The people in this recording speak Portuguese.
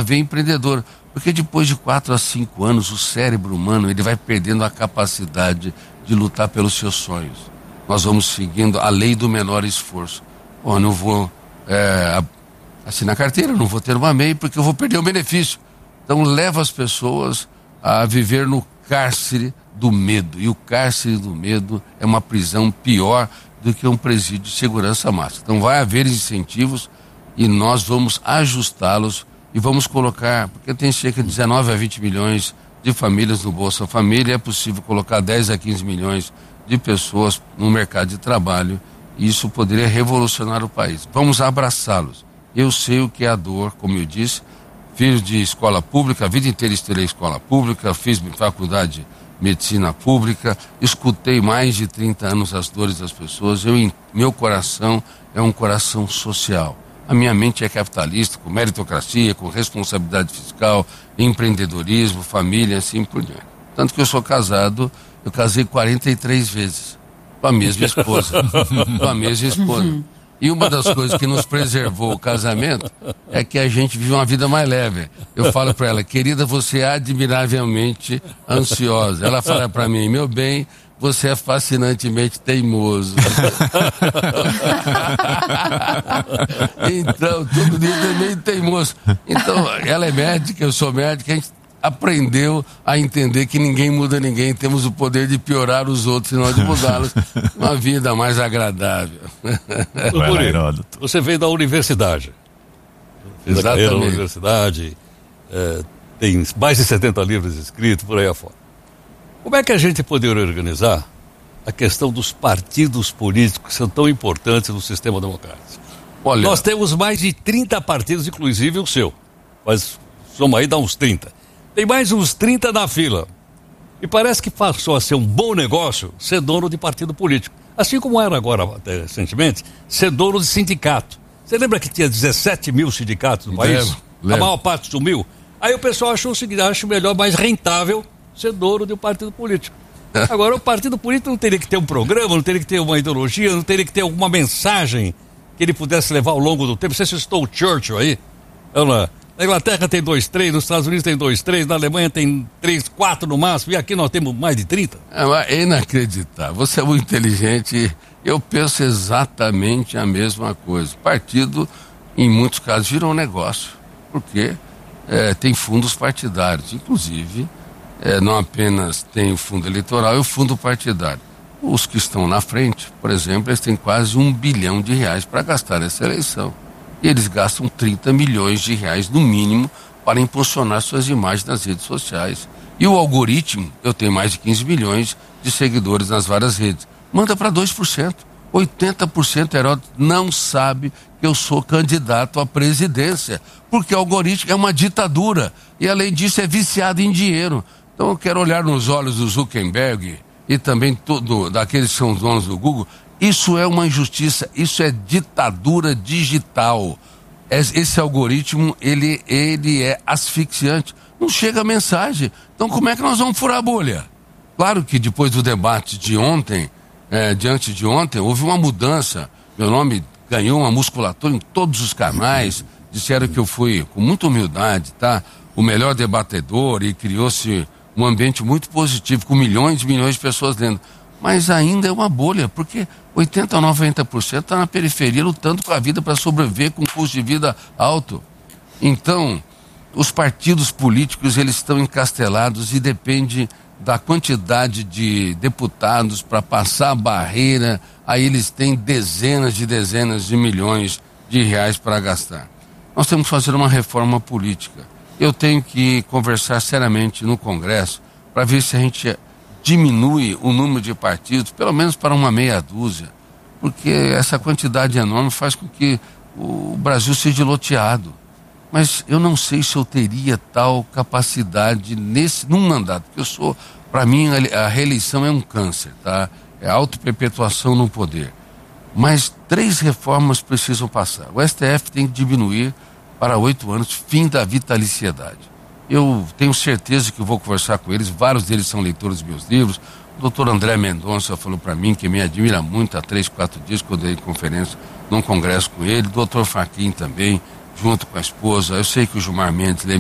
desenvolver empreendedor. Porque depois de 4 a 5 anos, o cérebro humano ele vai perdendo a capacidade de lutar pelos seus sonhos. Nós vamos seguindo a lei do menor esforço. Pô, não vou assinar carteira, não vou ter uma MEI porque eu vou perder o benefício. Então leva as pessoas a viver no cárcere do medo. E o cárcere do medo é uma prisão pior do que um presídio de segurança máxima. Então vai haver incentivos e nós vamos ajustá-los e vamos colocar, porque tem cerca de 19 a 20 milhões de famílias no Bolsa Família, é possível colocar 10 a 15 milhões de pessoas no mercado de trabalho, e isso poderia revolucionar o país. Vamos abraçá-los. Eu sei o que é a dor, como eu disse, filho de escola pública, a vida inteira estudei escola pública, fiz faculdade de medicina pública, escutei mais de 30 anos as dores das pessoas, meu coração é um coração social. A minha mente é capitalista, com meritocracia, com responsabilidade fiscal, empreendedorismo, família, assim por diante. Tanto que eu sou casado, eu casei 43 vezes com a mesma esposa. E uma das coisas que nos preservou o casamento é que a gente vive uma vida mais leve. Eu falo para ela, querida, você é admiravelmente ansiosa. Ela fala para mim, meu bem, você é fascinantemente teimoso. Então, todo dia é meio teimoso. Então, ela é médica, eu sou médica, a gente aprendeu a entender que ninguém muda ninguém, temos o poder de piorar os outros e nós de mudá-los. Uma vida mais agradável. Você veio da universidade. Fez carreira na universidade, tem mais de 70 livros escritos, por aí afora. Como é que a gente poderia organizar a questão dos partidos políticos que são tão importantes no sistema democrático? Olha, nós temos mais de 30 partidos, inclusive o seu. Mas soma aí, dá uns 30. Tem mais uns 30 na fila. E parece que passou a ser um bom negócio ser dono de partido político. Assim como era agora, até recentemente, ser dono de sindicato. Você lembra que tinha 17 mil sindicatos no país? A maior parte sumiu. Aí o pessoal achou o seguinte, acho melhor, mais rentável ser dono de um partido político. Agora, o partido político não teria que ter um programa, não teria que ter uma ideologia, não teria que ter alguma mensagem que ele pudesse levar ao longo do tempo. Você citou o Churchill aí? Na Inglaterra tem 2, 3, nos Estados Unidos tem 2, 3, na Alemanha tem 3, 4 no máximo, e aqui nós temos mais de 30. É inacreditável. Você é muito inteligente. Eu penso exatamente a mesma coisa. Partido, em muitos casos, virou um negócio, porque tem fundos partidários, inclusive. Não apenas tem o fundo eleitoral e o fundo partidário. Os que estão na frente, por exemplo, eles têm quase R$1 bilhão para gastar nessa eleição. E eles gastam 30 milhões de reais, no mínimo, para impulsionar suas imagens nas redes sociais. E o algoritmo, eu tenho mais de 15 milhões de seguidores nas várias redes, manda para 2%. 80% Heródoto não sabe que eu sou candidato à presidência, porque o algoritmo é uma ditadura e, além disso, é viciado em dinheiro. Então eu quero olhar nos olhos do Zuckerberg e também daqueles que são donos do Google. Isso é uma injustiça, isso é ditadura digital. Esse algoritmo, ele é asfixiante. Não chega a mensagem. Então como é que nós vamos furar a bolha? Claro que depois do debate de ontem, diante de ontem, houve uma mudança. Meu nome ganhou uma musculatura em todos os canais. Disseram que eu fui, com muita humildade, o melhor debatedor, e criou-se um ambiente muito positivo, com milhões e milhões de pessoas lendo. Mas ainda é uma bolha, porque 80% a 90% está na periferia lutando com a vida para sobreviver com um custo de vida alto. Então, os partidos políticos, eles estão encastelados e depende da quantidade de deputados para passar a barreira. Aí eles têm dezenas de milhões de reais para gastar. Nós temos que fazer uma reforma política. Eu tenho que conversar seriamente no Congresso para ver se a gente diminui o número de partidos, pelo menos para uma meia dúzia, porque essa quantidade enorme faz com que o Brasil seja loteado. Mas eu não sei se eu teria tal capacidade num mandato, porque para mim a reeleição é um câncer, é auto-perpetuação no poder. Mas 3 reformas precisam passar. O STF tem que diminuir para 8 anos, fim da vitaliciedade. Eu tenho certeza que vou conversar com eles, vários deles são leitores dos meus livros. O doutor André Mendonça falou para mim, que me admira muito há 3, 4 dias, quando eu dei conferência num congresso com ele. O doutor Fachin também, junto com a esposa. Eu sei que o Gilmar Mendes